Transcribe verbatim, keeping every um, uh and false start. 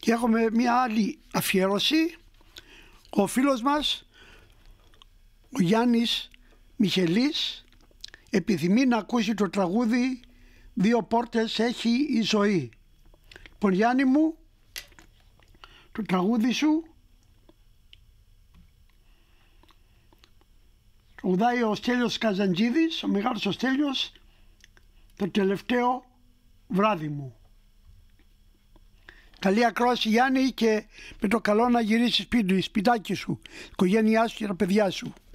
Και έχουμε μια άλλη αφιέρωση. Ο φίλος μας, ο Γιάννης Μιχελής, επιθυμεί να ακούσει το τραγούδι «Δύο πόρτες έχει η ζωή». Λοιπόν, Γιάννη μου, το τραγούδι σου τραγουδάει ο Στέλιος Καζαντζίδης, ο μεγάλος ο Στέλιος, το τελευταίο βράδυ μου. Καλή ακρόαση, Γιάννη, και με το καλό να γυρίσεις σπίτι, σπιτάκι σου, οικογένειά σου και τα παιδιά σου.